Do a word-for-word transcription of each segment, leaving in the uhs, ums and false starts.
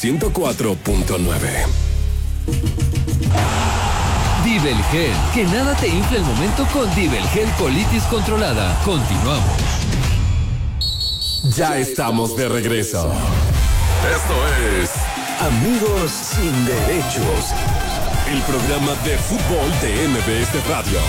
ciento cuatro punto nueve. Divelgel, que nada te infle el momento con Divelgel Colitis Controlada. Continuamos. Ya estamos de regreso. Esto es Amigos Sin Derechos, el programa de fútbol de M B S Radio.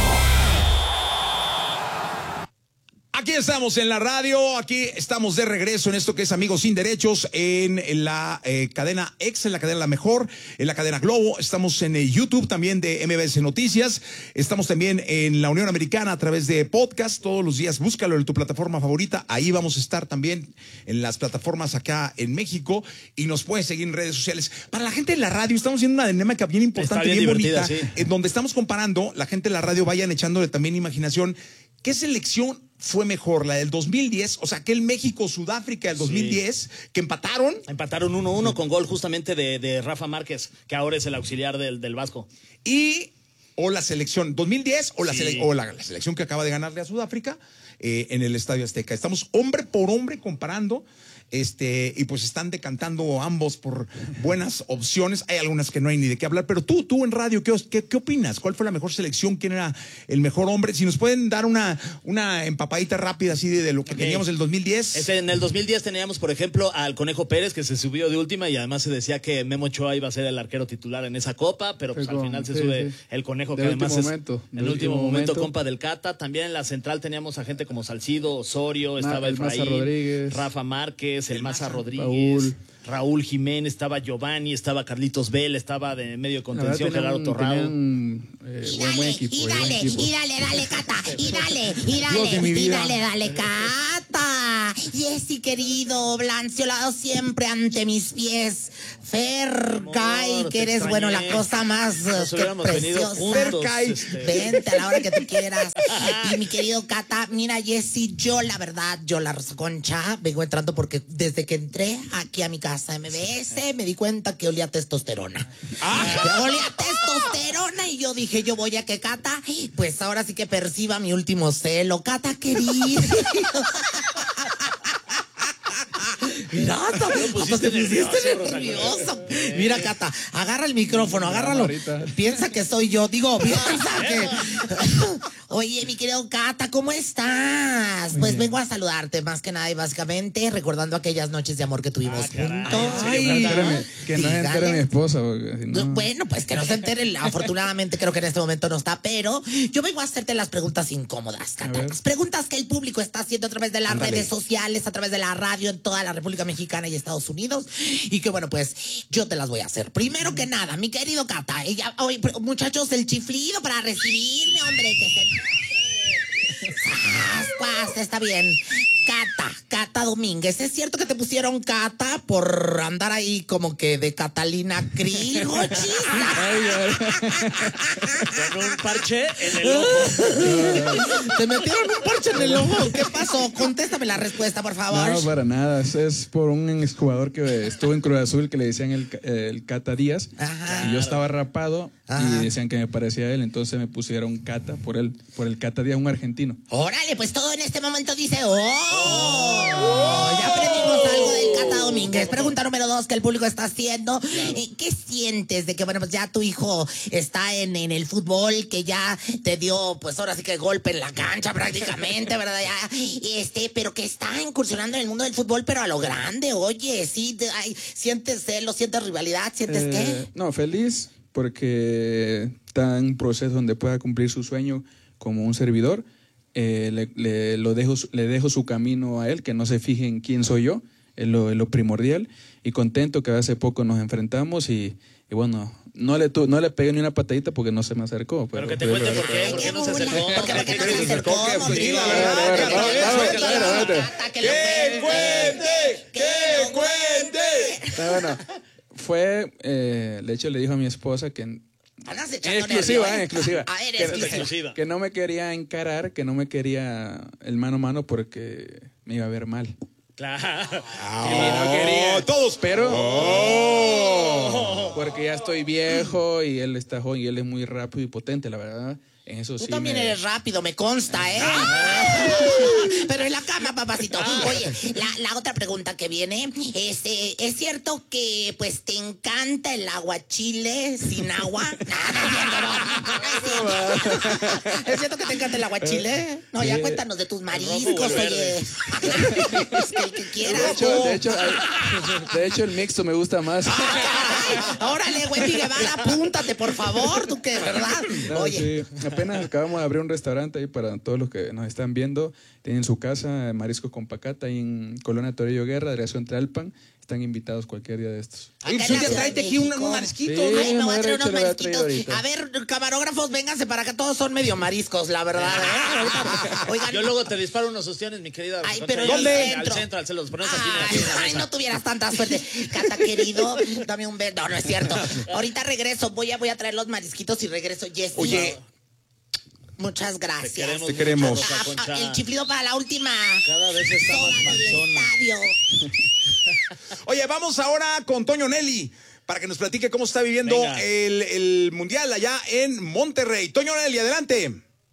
Aquí estamos en la radio, aquí estamos de regreso en esto que es Amigos Sin Derechos, en, en la eh, cadena X, en la cadena La Mejor, en la cadena Globo. Estamos en el YouTube también de M B S Noticias. Estamos también en la Unión Americana a través de podcast. Todos los días búscalo en tu plataforma favorita. Ahí vamos a estar también en las plataformas acá en México y nos puedes seguir en redes sociales. Para la gente de la radio, estamos haciendo una dinámica bien importante, bien, bien bonita, sí. En donde estamos comparando, la gente de la radio vayan echándole también imaginación. ¿Qué selección fue mejor? ¿La del dos mil diez? O sea, aquel México-Sudáfrica del dos mil diez, sí, que empataron. Empataron uno uno con gol justamente de, de Rafa Márquez, que ahora es el auxiliar del, del Vasco. Y, o la selección dos mil diez, o la, sí. sele, o la, la selección que acaba de ganarle a Sudáfrica eh, en el Estadio Azteca. Estamos hombre por hombre comparando. Este, y pues están decantando ambos por buenas opciones. Hay algunas que no hay ni de qué hablar, pero tú, tú en radio, ¿qué, qué, qué opinas? ¿Cuál fue la mejor selección? ¿Quién era el mejor hombre? Si nos pueden dar una, una empapadita rápida así de, de lo que okay. teníamos en el dos mil diez. Este, en el dos mil diez teníamos, por ejemplo, al Conejo Pérez, que se subió de última y además se decía que Memo Ochoa iba a ser el arquero titular en esa copa, pero pues al final se sí, sube sí. el Conejo, que además es momento, en el último momento, momento compa del Cata. También en la central teníamos a gente como Salcido, Osorio, Ma, estaba el Efraín, Rafa Márquez, el, el Maza Rodríguez. Raúl. Raúl Jiménez, estaba Giovanni, estaba Carlitos Vela, estaba de medio contención Gerardo Torrado. Tenían, eh, y buen, dale, buen equipo, y dale, buen equipo. y dale, dale, Cata, y dale, y dale, y dale, dale, Cata. Jessy, querido, blanceolado siempre ante mis pies. Fercay, que eres, extrañé. Bueno, la cosa más uh, preciosa. Fercay, este... vente a la hora que tú quieras. Y mi querido Cata, mira, Jessy, yo la verdad, yo la Rosa Concha, vengo entrando porque desde que entré aquí a mi casa M B S me di cuenta que olía a testosterona. Ah. Olía a testosterona y yo dije, yo voy a que Cata, pues ahora sí que perciba mi último celo. Cata, querido. Mira, hasta, hasta te pusiste nervioso. Mira, Cata, agarra el micrófono, agárralo. Piensa que soy yo. Digo, piensa que... Oye, mi querido Cata, ¿cómo estás? Pues vengo a saludarte más que nada y básicamente recordando aquellas noches de amor que tuvimos ah, juntos. Ay, Ay, que no se entere mi esposa. Porque, si no... Bueno, pues que no se entere. Afortunadamente creo que en este momento no está, pero yo vengo a hacerte las preguntas incómodas, Cata. Las preguntas que el público está haciendo a través de las Ándale. redes sociales, a través de la radio en toda la República Mexicana y Estados Unidos. Y que bueno, pues yo te las voy a hacer. Primero que nada, mi querido Cata, ella, oye, muchachos, el chiflido para recibirme, hombre, que se... Pues, está bien. Cata, Cata Domínguez. ¿Es cierto que te pusieron Cata por andar ahí como que de Catalina Krill? Con un parche en el ojo. ¿Te metieron un parche en el ojo? ¿Qué pasó? Contéstame la respuesta, por favor. No, para nada. Es, es por un exjugador que estuvo en Cruz Azul que le decían el, el Cata Díaz. Ajá. Y yo estaba rapado. Ajá. Y decían que me parecía a él, entonces me pusieron Cata por él, por el Cata Díaz, un argentino. Órale, pues todo en este momento dice ¡oh! oh ya aprendimos algo del Cata Domínguez. Pregunta número dos que el público está haciendo. Claro. ¿Qué sientes de que, bueno, pues ya tu hijo está en, en el fútbol, que ya te dio, pues ahora sí que golpe en la cancha prácticamente, ¿verdad? Ya, este, pero que está incursionando en el mundo del fútbol, pero a lo grande, oye, sí, ay, ¿sientes celos, sientes rivalidad, sientes eh, qué? No, feliz. Porque está en un proceso donde pueda cumplir su sueño como un servidor. Eh, le, le, lo dejo, le dejo su camino a él, que no se fije en quién soy yo, es lo, es lo primordial. Y contento que hace poco nos enfrentamos y, y bueno, no le, tu, no le pegué ni una patadita porque no se me acercó. Pero, pero que te cuente por qué, por qué no se acercó. ¿Por qué no se acercó? ¡Que cuente! ¡Que cuente! Bueno, fue, eh, de hecho le dijo a mi esposa que en exclusiva, en exclusiva, a ver, que, exclusiva. que no me quería encarar, que no me quería el mano a mano porque me iba a ver mal. Claro. Oh, y no quería. Todos, pero oh. porque ya estoy viejo y él está joven y él es muy rápido y potente, la verdad. En eso Tú sí también me... eres rápido, me consta, ¿eh? Pero en la cama, papacito. Oye, la, la otra pregunta que viene, este, ¿es cierto que pues te encanta el aguachile sin agua? No, no es cierto, no. No es cierto. ¿Es cierto que te encanta el aguachile? No, ya cuéntanos de tus mariscos, oye. Es que el que quieras. De hecho, de hecho, de hecho, el mixto me gusta más. Ay, órale, Wendy Guevara, apúntate, por favor, tú que, ¿verdad? No, Oye. sí. Apenas acabamos de abrir un restaurante ahí para todos los que nos están viendo. Tienen su casa, Mariscos con Pacata, ahí en Colonia Torello Guerra, delegación Tlalpan. Están invitados cualquier día de estos. Oye, pues un día tráete aquí unos marisquitos. Sí, Ay, me voy a madre, traer unos échale, marisquitos. ahorita. A ver, camarógrafos, vénganse para acá. Todos son medio mariscos, la verdad. ¿eh? Oigan, Yo luego te disparo unos ostiones, mi querida. Ay, pero ¿dónde? al Al centro. centro, al centro. Los ponemos aquí. Ay, en la ay, mesa. no tuvieras tanta suerte. Cata, querido, dame un beso. No, no es cierto. Ahorita regreso. Voy a, voy a traer los marisquitos y regreso. Jessy. Oye. Muchas gracias. Te queremos. Te queremos. mucho, Ah, Concha. ah, el chiflido para la última. Cada vez está más Zona del panzona. estadio. Oye, vamos ahora con Toño Nelly para que nos platique cómo está viviendo el, el Mundial allá en Monterrey. Toño Nelly, adelante.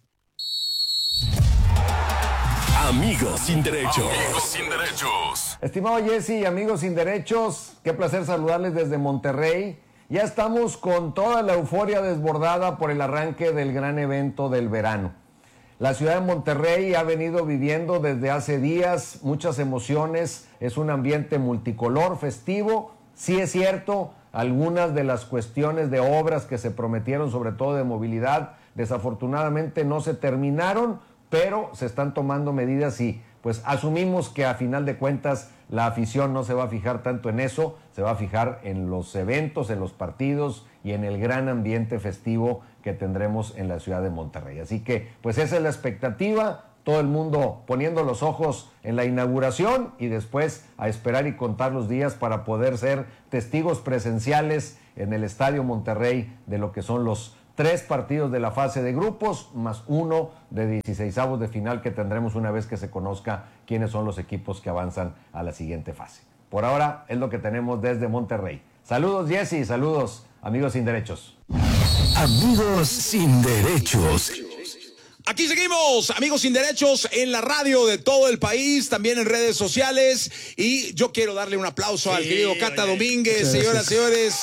Amigos sin derechos. Amigos sin derechos. Estimado Jesse y amigos sin derechos, qué placer saludarles desde Monterrey. Ya estamos con toda la euforia desbordada por el arranque del gran evento del verano. La ciudad de Monterrey ha venido viviendo desde hace días muchas emociones, es un ambiente multicolor, festivo. Sí es cierto, algunas de las cuestiones de obras que se prometieron, sobre todo de movilidad, desafortunadamente no se terminaron, pero se están tomando medidas y pues asumimos que a final de cuentas la afición no se va a fijar tanto en eso, se va a fijar en los eventos, en los partidos y en el gran ambiente festivo que tendremos en la ciudad de Monterrey. Así que pues esa es la expectativa, todo el mundo poniendo los ojos en la inauguración y después a esperar y contar los días para poder ser testigos presenciales en el Estadio Monterrey de lo que son los tres partidos de la fase de grupos, más uno de dieciseisavos de final que tendremos una vez que se conozca quiénes son los equipos que avanzan a la siguiente fase. Por ahora es lo que tenemos desde Monterrey. Saludos Jesse, saludos amigos sin derechos. Amigos sin derechos. Aquí seguimos, amigos sin derechos, en la radio de todo el país, también en redes sociales. Y yo quiero darle un aplauso sí, al querido Cata oye. Domínguez, señoras y señores.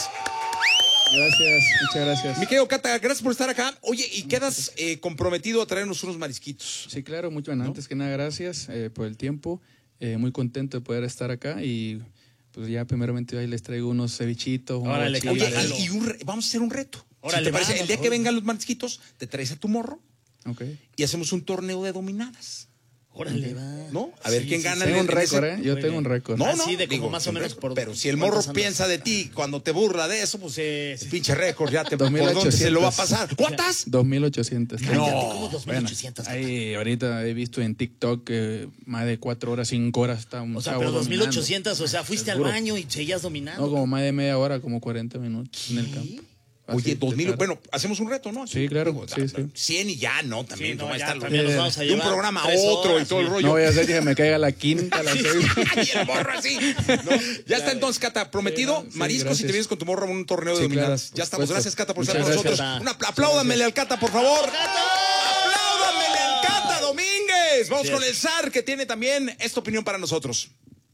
Gracias, muchas gracias. Mi querido Cata, gracias por estar acá. Oye, ¿y quedas eh, comprometido a traernos unos marisquitos? Sí, claro, mucho bueno, ¿no? Antes que nada, gracias eh, por el tiempo. Eh, muy contento de poder estar acá y pues ya primeramente ahí les traigo unos cevichitos. Un Órale, oye, y, y un, vamos a hacer un reto. Órale, si te parece, el día que vengan los marisquitos, te traes a tu morro okay. y hacemos un torneo de dominadas. Órale, va. ¿No? A ver sí, quién sí, gana. Tengo un récord, ¿eh? Yo tengo un récord. No, no. Así de como digo, más o menos por... Pero si el morro piensa de ti cuando te burla de eso, pues sí, sí. pinche récord ya te... ¿Por dónde se lo va a pasar? ¿Cuántas? dos mil ochocientas. No. ¿Cómo dos mil ochocientas? Bueno, ahí ahorita he visto en TikTok que más de cuatro horas, cinco horas está un O sea, chavo pero dos mil ochocientas, dominando. o sea, fuiste al baño y seguías dominando. No, como más de media hora, como cuarenta minutos en el campo. Oye, dos mil, bueno, hacemos un reto, ¿no? Sí, claro, digo, sí, sí. cien y ya, ¿no? También, sí, no, no, ya, estar también nos vamos a de un programa a otro horas, y todo sí. el rollo. No voy a hacer que me caiga la quinta, a las seis. Y el morro así. ¿No? Ya está entonces, Cata, prometido, sí, mariscos sí, y te vienes con tu morro a un torneo de sí, dominadas. Claro, ya estamos, gracias, Cata, por estar con nosotros. Un apl apláudamele al Cata, por favor. Apláudamele al Cata Domínguez. Vamos sí, con el zar, que tiene también esta opinión para nosotros.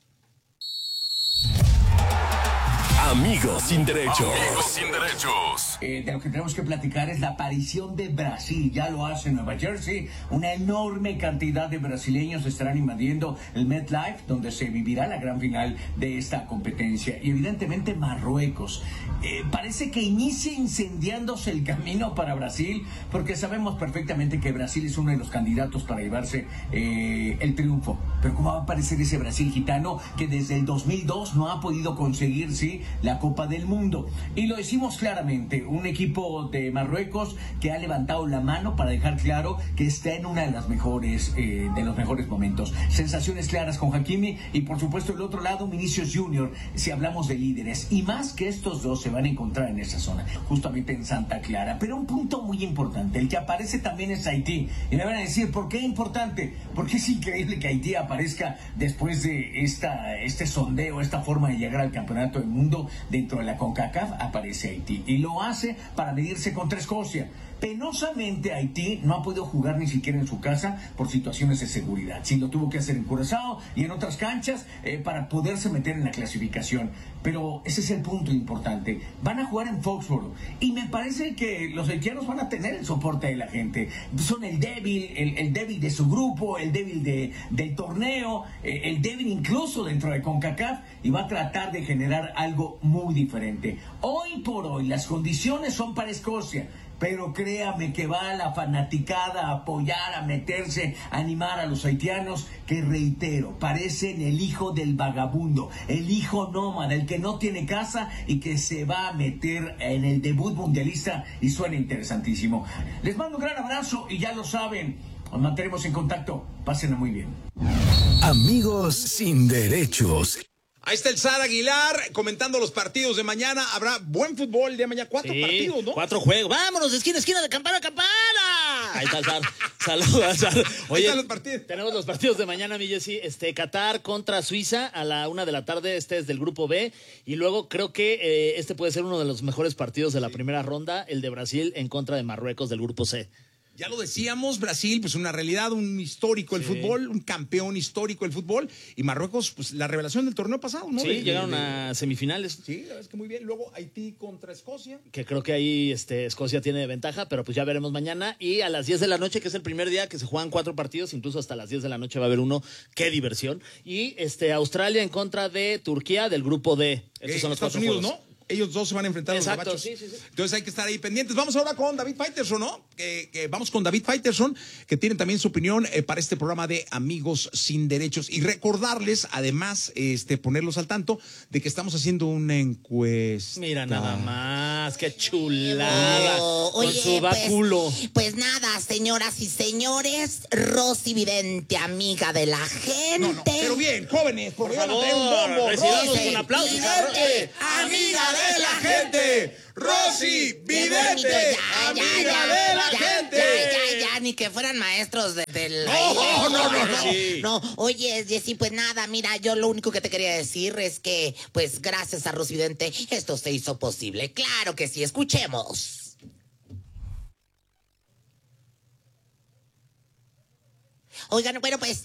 Amigos sin derechos. Amigos sin derechos. Eh, de lo que tenemos que platicar es la aparición de Brasil. Ya lo hace Nueva Jersey. Una enorme cantidad de brasileños estarán invadiendo el MetLife, donde se vivirá la gran final de esta competencia. Y evidentemente Marruecos. Eh, parece que inicia incendiándose el camino para Brasil, porque sabemos perfectamente que Brasil es uno de los candidatos para llevarse eh, el triunfo. Pero ¿cómo va a aparecer ese Brasil gitano que desde el dos mil dos no ha podido conseguir, sí, la Copa del Mundo? Y lo decimos claramente, un equipo de Marruecos que ha levantado la mano para dejar claro que está en una de las mejores, eh, de los mejores momentos. Sensaciones claras con Hakimi y por supuesto el otro lado Vinicius Junior, si hablamos de líderes. Y más que estos dos se van a encontrar en esa zona, justamente en Santa Clara. Pero un punto muy importante, el que aparece también es Haití. Y me van a decir, ¿por qué importante? Porque es increíble que Haití aparezca después de esta, este sondeo, esta forma de llegar al campeonato del mundo dentro de la CONCACAF, aparece Haití. Y lo hace para medirse contra Escocia. Penosamente Haití no ha podido jugar ni siquiera en su casa por situaciones de seguridad. Sí, lo tuvo que hacer en Curazao y en otras canchas eh, para poderse meter en la clasificación. Pero ese es el punto importante. Van a jugar en Foxborough y me parece que los haitianos van a tener el soporte de la gente. Son el débil, el, el débil de su grupo, el débil de, del torneo, eh, el débil incluso dentro de CONCACAF, y va a tratar de generar algo muy diferente. Hoy por hoy las condiciones son para Escocia. Pero créame que va a la fanaticada a apoyar, a meterse, a animar a los haitianos, que reitero, parecen el hijo del vagabundo, el hijo nómada, el que no tiene casa y que se va a meter en el debut mundialista, y suena interesantísimo. Les mando un gran abrazo y ya lo saben, nos mantenemos en contacto. Pásenla muy bien. Amigos sin derechos. Ahí está el Zar Aguilar comentando los partidos de mañana. Habrá buen fútbol de mañana. Cuatro sí, partidos, ¿no? Cuatro juegos. Vámonos de esquina a esquina, de campana a campana. Ahí está el Zar. Saludos, Zar. Oye, están los partidos. Tenemos los partidos de mañana, mi Jessy. Este, Qatar contra Suiza a la una de la tarde. Este es del grupo B. Y luego creo que eh, este puede ser uno de los mejores partidos de la sí. primera ronda. El de Brasil en contra de Marruecos del grupo C. Ya lo decíamos, Brasil, pues una realidad, un histórico del sí. fútbol, un campeón histórico del fútbol, y Marruecos, pues la revelación del torneo pasado, ¿no? Sí, de, llegaron de, de, a semifinales. Sí, la verdad es que muy bien. Luego Haití contra Escocia. Que creo que ahí este, Escocia tiene ventaja, pero pues ya veremos mañana. Y a las diez de la noche, que es el primer día que se juegan cuatro partidos, incluso hasta las diez de la noche va a haber uno. ¡Qué diversión! Y este Australia en contra de Turquía del grupo D. Estos eh, son los Estados cuatro Unidos, juegos. ¿no? Ellos dos se van a enfrentar Exacto, a los sí, sí, sí. Entonces hay que estar ahí pendientes. Vamos ahora con David Faitelson, ¿no? Que, que vamos con David Faitelson, que tiene también su opinión eh, para este programa de Amigos sin Derechos. Y recordarles, además, este, ponerlos al tanto de que estamos haciendo una encuesta. Mira nada más, qué chulada. Oh, con oye, su báculo. Pues, pues nada, señoras y señores, Rosy Vidente, amiga de la gente. No, no, pero bien, jóvenes, por, por favor, un bombo. Recibamos un aplauso. Vidente, amiga de la gente. Rosy Vidente, ya, amiga ya, ya, de la ya, gente. Ya, ya, ya, ni que fueran maestros de, del... No, no, no, no. Sí. No, oye, Jessy, pues nada, mira, yo lo único que te quería decir es que, pues gracias a Rosy Vidente, esto se hizo posible. Claro que sí, escuchemos. Oigan, bueno, pues...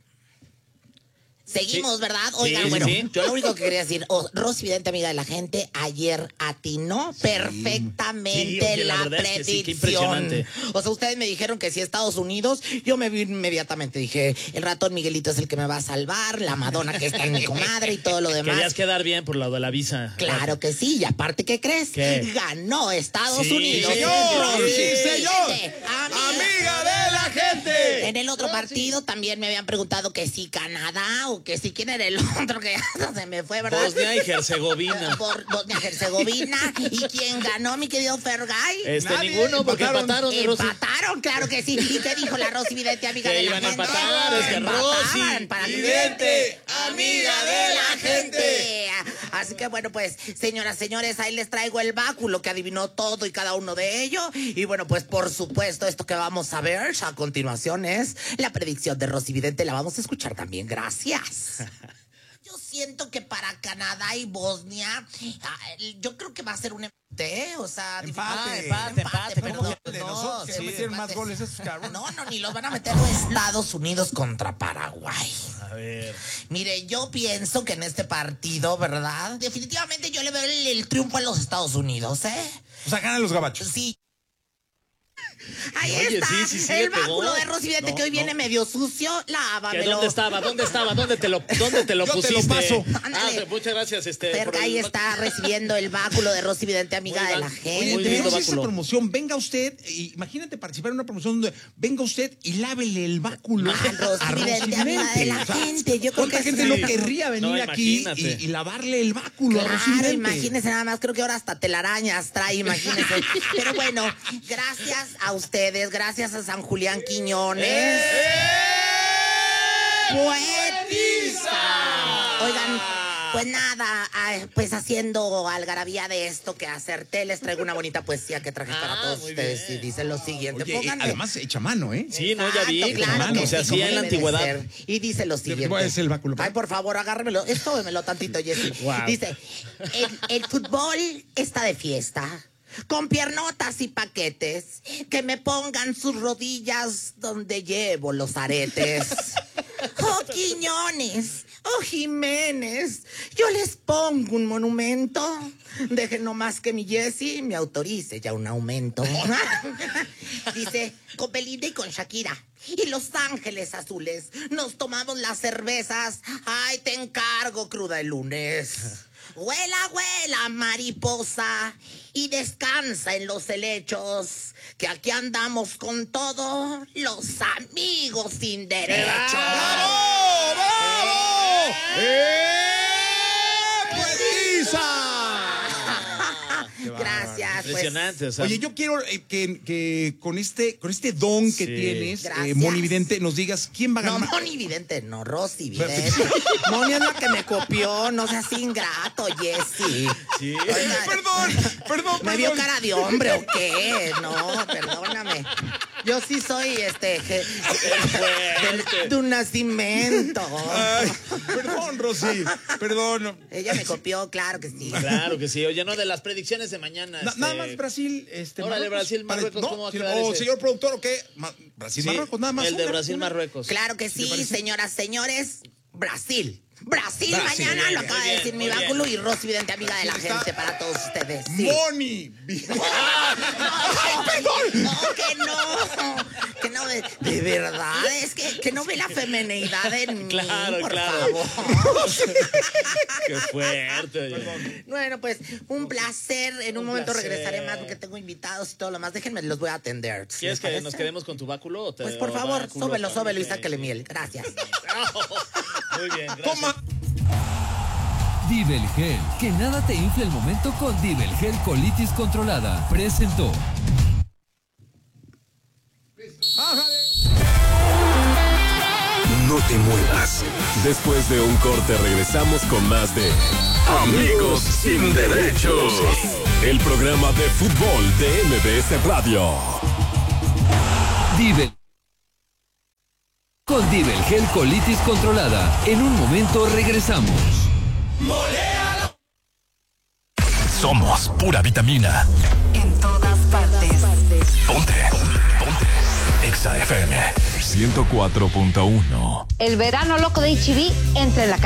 Seguimos, sí. ¿verdad? Oigan, sí, bueno, sí. yo lo único que quería decir, oh, Rosy Vidente, amiga de la gente, ayer atinó sí. perfectamente sí, oye, la, la predicción. Sí, o sea, ustedes me dijeron que si Estados Unidos, yo me vi inmediatamente, dije, el ratón Miguelito es el que me va a salvar, la Madonna que está en mi comadre y todo lo demás. Querías quedar bien por lo de la visa. Claro que sí, y aparte, ¿qué crees? ¿Qué? Ganó Estados sí, Unidos. Señor, sí, sí, señor. Amiga, amiga de la gente. En el otro partido también me habían preguntado que si Canadá o que si quién era el otro, que ya se me fue, ¿verdad? Bosnia y Herzegovina. Por Bosnia y Herzegovina. ¿Y quién ganó, mi querido Fergay? Este, Nadie. ninguno, porque empataron. Empataron, empataron, claro que sí. ¿Y qué dijo la Rosy Vidente, amiga que de la iban gente? A empatar, es que Rosy para Vidente, amiga de la gente. Así que bueno, pues, señoras, señores, ahí les traigo el báculo que adivinó todo y cada uno de ellos. Y bueno, pues, por supuesto, esto que vamos a ver a continuación es la predicción de Rosy Vidente. La vamos a escuchar también. Gracias. Yo siento que para Canadá y Bosnia, yo creo que va a ser un empate, o sea, empate, empate, empate, pero no, no, nosotros sí, metieron más goles esos cabrones. No, no, ni los van a meter los Estados Unidos contra Paraguay. A ver. Mire, yo pienso que en este partido, ¿verdad? Definitivamente yo le veo el, el triunfo a los Estados Unidos, ¿eh? O sea, ganan los gabachos. Sí. Ahí Oye, está, sí, sí, sí, el báculo de Rosy Vidente, no, que hoy no. viene medio sucio, lávamelo. ¿Dónde estaba? ¿Dónde estaba? ¿Dónde te lo, dónde te lo Yo pusiste? Te lo paso. Ah, muchas gracias. Este, Fergay el... está recibiendo el báculo de Rosy Vidente, amiga Muy de la gente. Oye, tenemos esa promoción, venga usted, y, imagínate participar en una promoción donde venga usted y lávele el báculo a Rosy Vidente, amiga de la gente. Yo creo ¿Cuánta que gente sí. no querría venir no, aquí y, y lavarle el báculo claro, a Rosy Vidente? Imagínense nada más, creo que ahora hasta telarañas trae, imagínense. Pero bueno, gracias a ustedes, gracias a San Julián Quiñones. ¡Eh! ¡Poetiza! Oigan, Pues nada, pues haciendo algarabía de esto que acerté, les traigo una bonita poesía que traje ah, para todos ustedes. Bien. Y dice lo siguiente. Oye, eh, además, hecha mano, ¿eh? Sí, no, ya vi. Claro, mano, se hacía en la antigüedad. Y dice lo siguiente. ¿Cuál es el báculo? Ay, por favor, agárremelo. Estóbemelo tantito, Jessy. Wow. Dice, el, el fútbol está de fiesta. Con piernotas y paquetes, que me pongan sus rodillas donde llevo los aretes. Oh, Quiñones, oh, Jiménez, yo les pongo un monumento. Dejen nomás que mi Jessy me autorice ya un aumento. Dice, con Belinda y con Shakira y Los Ángeles Azules nos tomamos las cervezas. Ay, te encargo cruda el lunes. Huela, huela, mariposa, y descansa en los helechos, que aquí andamos con todo, los amigos sin derecho. ¡Bravo! ¡Bravo! ¡Eh! ¡Poetisa! Gracias. Impresionante. Pues. O sea, Oye, yo quiero eh, que, que con este con este don que sí. tienes, eh, Moni Vidente, nos digas quién va a ganar. No, Moni Vidente, no, Rosy Vidente. Moni es la que me copió, no seas ingrato, Jessy. Sí. Oiga, perdón, perdón, ¿me perdón. vio cara de hombre o qué? No, perdóname. Yo sí soy este de, de, de un nacimiento. Ay, perdón, Rosy, perdón. Ella me copió, claro que sí. Claro que sí. Oye, no, de las predicciones de mañana. Na, este... Nada más Brasil, este. Órale, Brasil, Marruecos, no, ¿cómo va a si, quedar O ese? señor productor, ¿o qué? Ma, Brasil, sí, Marruecos, nada más. El de una, Brasil, una. Marruecos. Claro que sí, señoras, señores. Brasil. Brasil, Brasil mañana bien, lo acaba bien, de decir mi báculo y Rosy Vidente, amiga de la gente, para todos ustedes. Sí. Moni. ¡Ay, perdón! No, que no. Que no, de, de verdad, es que, que no ve la femeneidad en claro, mí, por claro. favor. Qué fuerte. Oye. Bueno, pues, un placer. En un, un momento placer. regresaré más porque tengo invitados y todo lo más. Déjenme, los voy a atender. ¿Quieres que nos quedemos con tu báculo? O te pues, por favor, sóbelo, sóbelo y sáquele miel. Gracias. Muy bien, gracias. Toma. Divelgel, que nada te infle el momento con Divelgel Colitis Controlada. Presentó. No te muevas. Después de un corte regresamos con más de Amigos Sin Derechos, el programa de fútbol de M B S Radio. Divel. Con Divelgel Colitis Controlada. En un momento regresamos. ¡Moléalo! Somos pura vitamina. En todas partes. Ponte, ponte. Exa F M ciento cuatro punto uno. El verano loco de H B entra en la